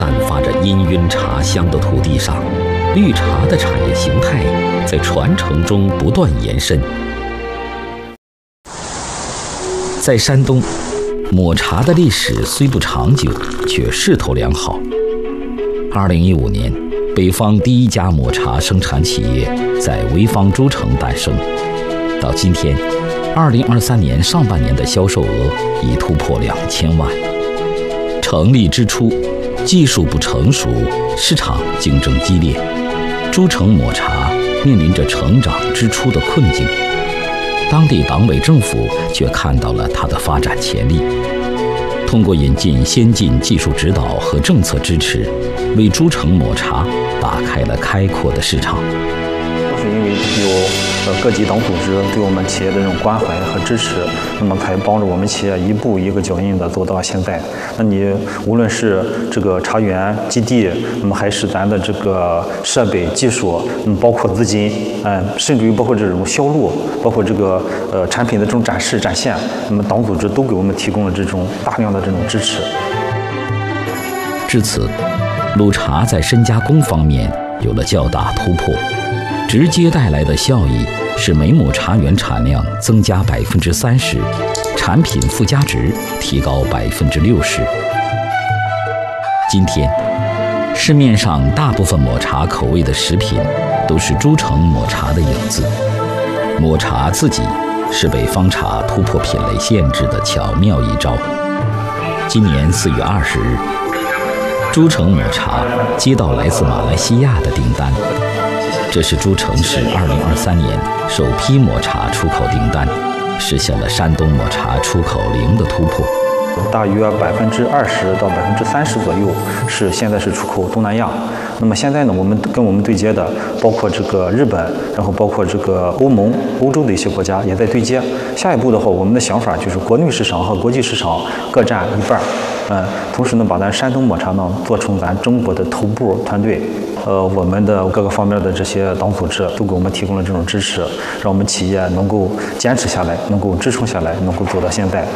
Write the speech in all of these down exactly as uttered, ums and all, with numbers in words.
散发着氤氲茶香的土地上，绿茶的产业形态在传承中不断延伸。在山东，抹茶的历史虽不长久，却势头良好。二零一五年，北方第一家抹茶生产企业在潍坊诸城诞生。到今天，二零二三年上半年的销售额已突破两千万。成立之初，技术不成熟，市场竞争激烈，诸城抹茶面临着成长之初的困境。当地党委政府却看到了它的发展潜力，通过引进先进技术指导和政策支持，为诸城抹茶打开了开阔的市场。 都是因为有呃各级党组织对我们企业的这种关怀和支持，那么才帮助我们企业一步一个脚印的走到现在。那你无论是这个茶园基地，那么还是咱的这个设备技术，嗯，包括资金，嗯，甚至于包括这种销路，包括这个呃产品的这种展示展现，那么党组织都给我们提供了这种大量的这种支持。 至此，鲁茶在深加工方面有了较大突破。直接带来的效益是每亩茶园产量增加百分之三十，产品附加值提高百分之六十。今天，市面上大部分抹茶口味的食品都是诸城抹茶的影子。抹茶自己是北方茶突破品类限制的巧妙一招。今年四月二十日，诸城抹茶接到来自马来西亚的订单。这是诸城市二零二三年首批抹茶出口订单，实现了山东抹茶出口零的突破。 大约百分之二十到百分之三十左右是现在是出口东南亚。那么现在呢，我们跟我们对接的包括这个日本，然后包括这个欧盟、欧洲的一些国家也在对接。下一步的话，我们的想法就是国内市场和国际市场各占一半。嗯，同时呢，把咱山东抹茶呢做成咱中国的头部团队。呃，我们的各个方面的这些党组织都给我们提供了这种支持，让我们企业能够坚持下来，能够支撑下来，能够走到现在。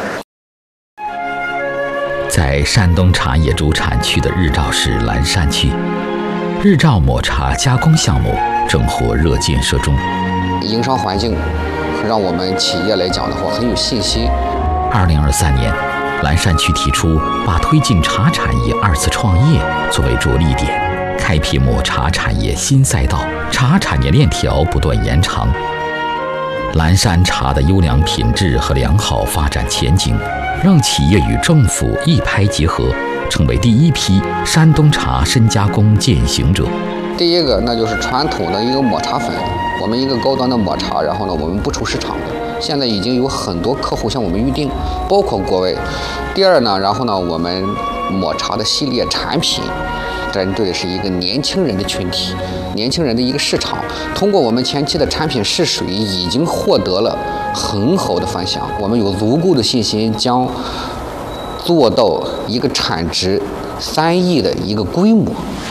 在山东茶叶主产区的日照市蓝山区，日照抹茶加工项目正火热建设中。 营商环境让我们企业来讲的话很有信心。 二零二三年，蓝山区提出把推进茶产业二次创业作为着力点，开辟抹茶产业新赛道，茶产业链条不断延长。蓝山茶的优良品质和良好发展前景，让企业与政府一拍即合，成为第一批山东茶深加工践行者。 第一个，那就是传统的一个抹茶粉，我们一个高端的抹茶，然后呢，我们不出市场的，现在已经有很多客户向我们预定，包括国外。第二呢，然后呢，我们抹茶的系列产品针对的是一个年轻人的群体，年轻人的一个市场。通过我们前期的产品试水，已经获得了很好的反响。我们有足够的信心，将做到一个产值三亿的一个规模。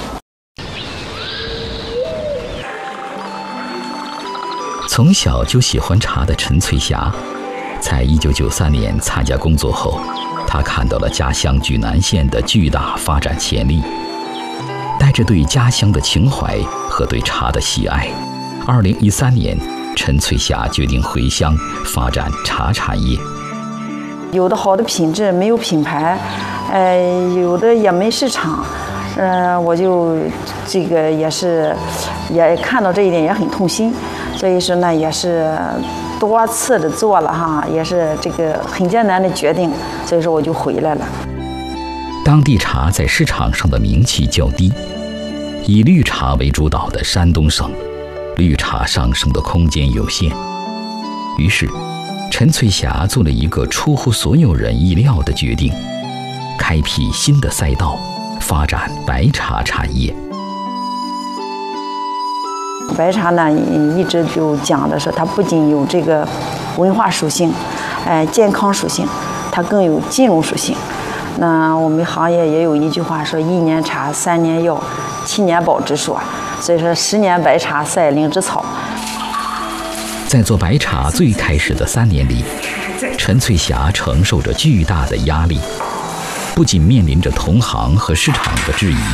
从小就喜欢茶的陈翠霞，在一九九三年参加工作后，她看到了家乡莒南县的巨大发展潜力。带着对家乡的情怀和对茶的喜爱，二零一三年，陈翠霞决定回乡发展茶产业。 有的好的品质没有品牌，呃，有的也没市场，呃，我就这个也是也看到这一点也很痛心，所以说呢也是多次的做了哈，也是这个很艰难的决定，所以说我就回来了。 当地茶在市场上的名气较低，以绿茶为主导的山东省，绿茶上升的空间有限。于是，陈翠霞做了一个出乎所有人意料的决定，开辟新的赛道，发展白茶产业。 白茶呢，一直就讲的是它不仅有这个文化属性，哎，健康属性，它更有金融属性。那我们行业也有一句话说：“一年茶，三年药，七年保之说。”所以说，十年白茶赛灵芝草。 在做白茶最开始的三年里，陈翠霞承受着巨大的压力。 不仅面临着同行和市场的质疑，